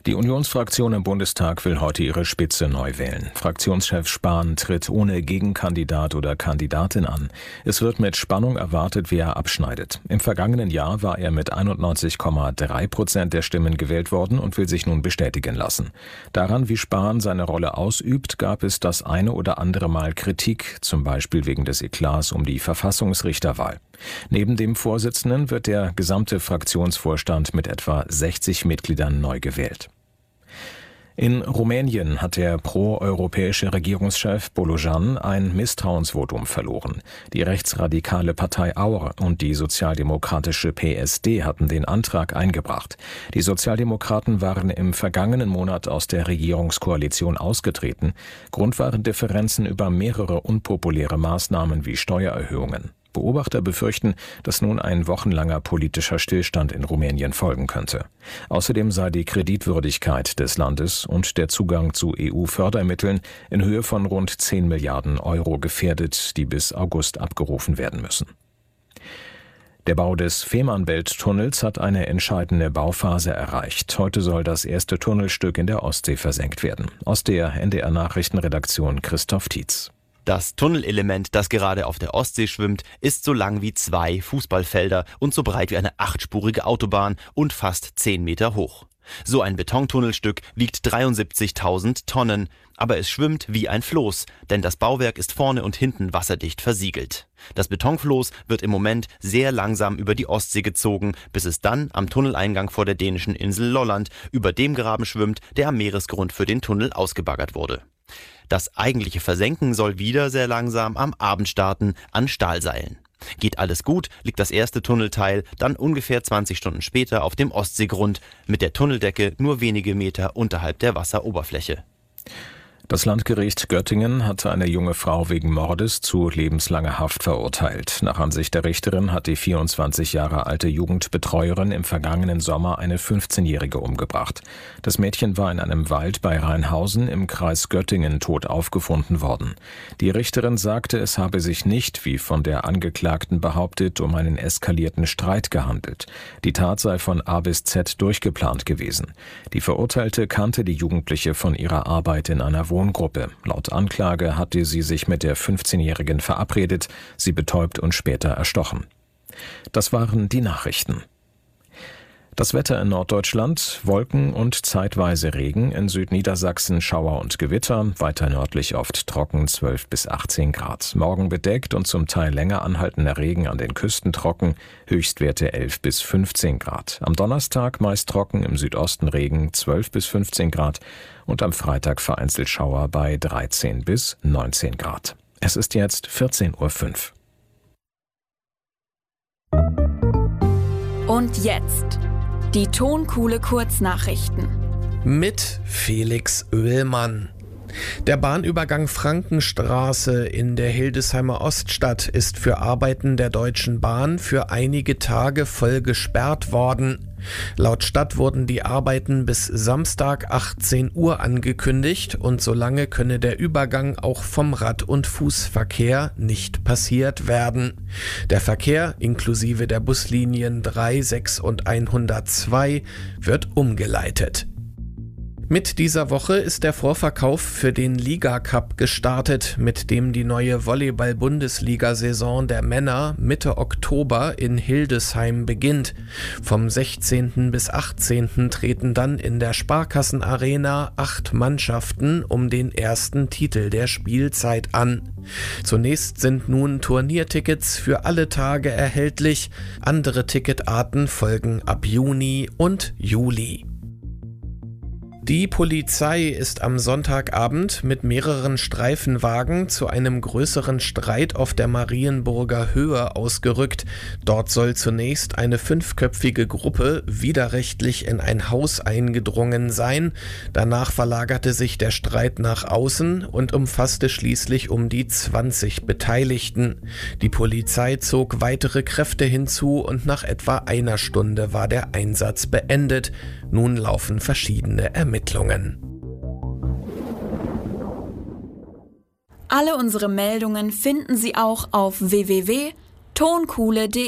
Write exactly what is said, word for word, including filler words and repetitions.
Die Unionsfraktion im Bundestag will heute ihre Spitze neu wählen. Fraktionschef Spahn tritt ohne Gegenkandidat oder Kandidatin an. Es wird mit Spannung erwartet, wie er abschneidet. Im vergangenen Jahr war er mit einundneunzig Komma drei Prozent der Stimmen gewählt worden und will sich nun bestätigen lassen. Daran, wie Spahn seine Rolle ausübt, gab es das eine oder andere Mal Kritik, zum Beispiel wegen des Eklats um die Verfassungsrichterwahl. Neben dem Vorsitzenden wird der gesamte Fraktionsvorstand mit etwa sechzig Mitgliedern neu gewählt. In Rumänien hat der pro-europäische Regierungschef Bolojan ein Misstrauensvotum verloren. Die rechtsradikale Partei Aur und die sozialdemokratische P S D hatten den Antrag eingebracht. Die Sozialdemokraten waren im vergangenen Monat aus der Regierungskoalition ausgetreten. Grund waren Differenzen über mehrere unpopuläre Maßnahmen wie Steuererhöhungen. Beobachter befürchten, dass nun ein wochenlanger politischer Stillstand in Rumänien folgen könnte. Außerdem sei die Kreditwürdigkeit des Landes und der Zugang zu E U-Fördermitteln in Höhe von rund zehn Milliarden Euro gefährdet, die bis August abgerufen werden müssen. Der Bau des Fehmarnbelt-Tunnels hat eine entscheidende Bauphase erreicht. Heute soll das erste Tunnelstück in der Ostsee versenkt werden. Aus der N D R-Nachrichtenredaktion Christoph Tietz. Das Tunnelelement, das gerade auf der Ostsee schwimmt, ist so lang wie zwei Fußballfelder und so breit wie eine achtspurige Autobahn und fast zehn Meter hoch. So ein Betontunnelstück wiegt dreiundsiebzigtausend Tonnen, aber es schwimmt wie ein Floß, denn das Bauwerk ist vorne und hinten wasserdicht versiegelt. Das Betonfloß wird im Moment sehr langsam über die Ostsee gezogen, bis es dann am Tunneleingang vor der dänischen Insel Lolland über dem Graben schwimmt, der am Meeresgrund für den Tunnel ausgebaggert wurde. Das eigentliche Versenken soll wieder sehr langsam am Abend starten, an Stahlseilen. Geht alles gut, liegt das erste Tunnelteil dann ungefähr zwanzig Stunden später auf dem Ostseegrund, mit der Tunneldecke nur wenige Meter unterhalb der Wasseroberfläche. Das Landgericht Göttingen hat eine junge Frau wegen Mordes zu lebenslanger Haft verurteilt. Nach Ansicht der Richterin hat die vierundzwanzig Jahre alte Jugendbetreuerin im vergangenen Sommer eine fünfzehnjährige umgebracht. Das Mädchen war in einem Wald bei Rheinhausen im Kreis Göttingen tot aufgefunden worden. Die Richterin sagte, es habe sich nicht, wie von der Angeklagten behauptet, um einen eskalierten Streit gehandelt. Die Tat sei von A bis Z durchgeplant gewesen. Die Verurteilte kannte die Jugendliche von ihrer Arbeit in einer Wohngruppe. Laut Anklage hatte sie sich mit der fünfzehnjährigen verabredet, sie betäubt und später erstochen. Das waren die Nachrichten. Das Wetter in Norddeutschland: Wolken und zeitweise Regen, in Südniedersachsen Schauer und Gewitter, weiter nördlich oft trocken, zwölf bis achtzehn Grad. Morgen bedeckt und zum Teil länger anhaltender Regen, an den Küsten trocken, Höchstwerte elf bis fünfzehn Grad. Am Donnerstag meist trocken, im Südosten Regen, zwölf bis fünfzehn Grad und am Freitag vereinzelt Schauer bei dreizehn bis neunzehn Grad. Es ist jetzt vierzehn Uhr fünf. Und jetzt die Tonkuhle Kurznachrichten mit Felix Oehlmann. Der Bahnübergang Frankenstraße in der Hildesheimer Oststadt ist für Arbeiten der Deutschen Bahn für einige Tage voll gesperrt worden. Laut Stadt wurden die Arbeiten bis Samstag achtzehn Uhr angekündigt und solange könne der Übergang auch vom Rad- und Fußverkehr nicht passiert werden. Der Verkehr inklusive der Buslinien drei, sechs und hundertzwei wird umgeleitet. Mit dieser Woche ist der Vorverkauf für den Liga-Cup gestartet, mit dem die neue Volleyball-Bundesliga-Saison der Männer Mitte Oktober in Hildesheim beginnt. Vom sechzehnten bis achtzehnten treten dann in der Sparkassenarena acht Mannschaften um den ersten Titel der Spielzeit an. Zunächst sind nun Turniertickets für alle Tage erhältlich, andere Ticketarten folgen ab Juni und Juli. Die Polizei ist am Sonntagabend mit mehreren Streifenwagen zu einem größeren Streit auf der Marienburger Höhe ausgerückt. Dort soll zunächst eine fünfköpfige Gruppe widerrechtlich in ein Haus eingedrungen sein. Danach verlagerte sich der Streit nach außen und umfasste schließlich um die zwanzig Beteiligten. Die Polizei zog weitere Kräfte hinzu und nach etwa einer Stunde war der Einsatz beendet. Nun laufen verschiedene Ermittlungen. Alle unsere Meldungen finden Sie auch auf w w w punkt tonkuhle punkt de.